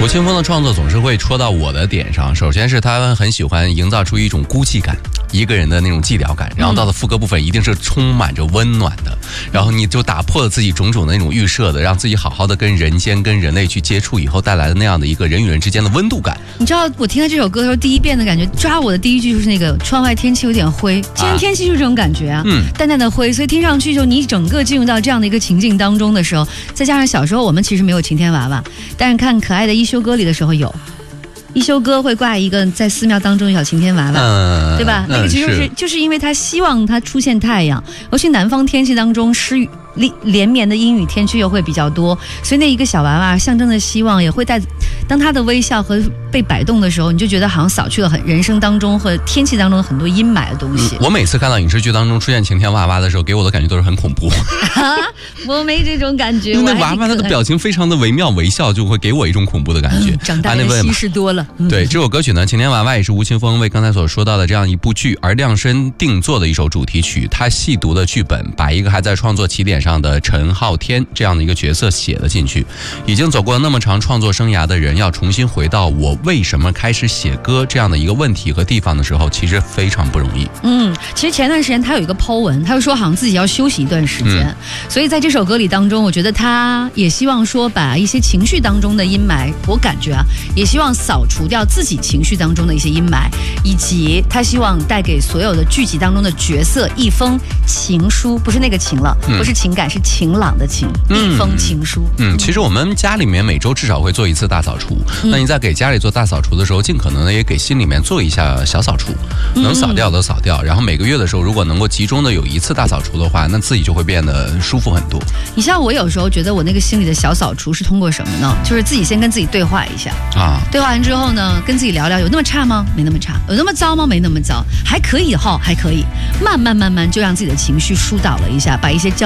吴青峰的创作总是会戳到我的点上。首先是他很喜欢营造出一种孤寂感，一个人的那种寂寥感，然后到了副歌部分一定是充满着温暖的，然后你就打破了自己种种的那种预设的，让自己好好的跟人间跟人类去接触以后带来的那样的一个人与人之间的温度感。 你知道我听到这首歌的时候第一遍的感觉，抓我的第一句就是那个窗外天气有点灰，今天天气就是这种感觉啊，淡淡的灰，所以听上去就你整个进入到这样的一个情境当中的时候，再加上小时候我们其实没有晴天娃娃，但是看可爱的一休哥里的时候有。一休哥会挂一个在寺庙当中的小晴天娃娃，对吧？那个其实就是因为他希望他出现太阳，尤其南方天气当中湿雨连绵的阴雨天气又会比较多，所以那一个小娃娃象征的希望也会带，当他的微笑和被摆动的时候，你就觉得好像扫去了人生当中和天气当中很多阴霾的东西。 我每次看到影视剧当中出现晴天娃娃的时候，给我的感觉都是很恐怖。 我没这种感觉， 因为那娃娃那个表情非常的惟妙惟肖，就会给我一种恐怖的感觉。 长大的稀释多了。 对，这首歌曲呢，晴天娃娃也是吴青峰为刚才所说到的这样一部剧而量身定做的一首主题曲。他细读的剧本，把一个还在创作起点上的陈浩天这样的一个角色写了进去。已经走过那么长创作生涯的人，要重新回到我为什么开始写歌这样的一个问题和地方的时候，其实非常不容易。 其实前段时间他有一个 po 文，他就说好像自己要休息一段时间，所以在这首歌里当中，我觉得他也希望说把一些情绪当中的阴霾，我感觉啊，也希望扫除掉自己情绪当中的一些阴霾，以及他希望带给所有的剧集当中的角色一封情书，不是那个情了，不是情感，是晴朗的晴，一封情书。 其实我们家里面每周至少会做一次大扫除，那你在给家里做大扫除的时候，尽可能的也给心里面做一下小扫除，能扫掉的扫掉，然后每个月的时候如果能够集中的有一次大扫除的话，那自己就会变得舒服很多。 你像我有时候觉得我那个心里的小扫除是通过什么呢？就是自己先跟自己对话一下对话完之后呢，跟自己聊聊，有那么差吗？没那么差。有那么糟吗？没那么糟。还可以哈，还可以。慢慢就让自己的情绪疏导了一下，把一些